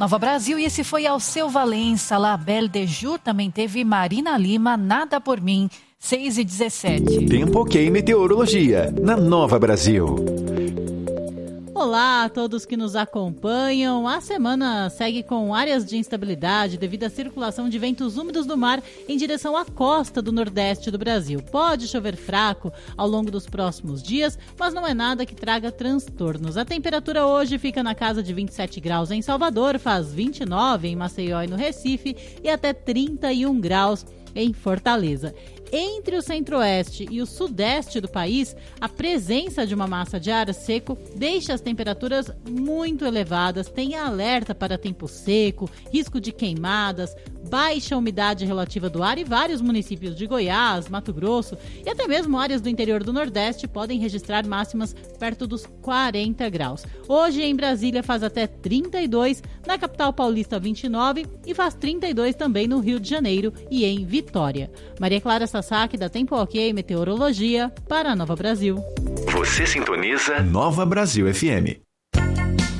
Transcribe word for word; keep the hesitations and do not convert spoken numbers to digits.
Nova Brasil, e esse foi Alceu Valença, La Belle de Jour, também teve Marina Lima, Nada por Mim, seis e dezessete. Tempo ok meteorologia, na Nova Brasil. Olá a todos que nos acompanham. A semana segue com áreas de instabilidade devido à circulação de ventos úmidos do mar em direção à costa do nordeste do Brasil. Pode chover fraco ao longo dos próximos dias, mas não é nada que traga transtornos. A temperatura hoje fica na casa de vinte e sete graus em Salvador, faz vinte e nove em Maceió e no Recife e até trinta e um graus em Fortaleza. Entre o centro-oeste e o sudeste do país, a presença de uma massa de ar seco deixa as temperaturas muito elevadas, tem alerta para tempo seco, risco de queimadas, baixa umidade relativa do ar e vários municípios de Goiás, Mato Grosso e até mesmo áreas do interior do Nordeste podem registrar máximas perto dos quarenta graus. Hoje em Brasília faz até trinta e dois, na capital paulista vinte e nove e faz trinta e dois também no Rio de Janeiro e em Vitória. Maria Clara Sasaki da Tempo Ok Meteorologia para a Nova Brasil. Você sintoniza Nova Brasil F M.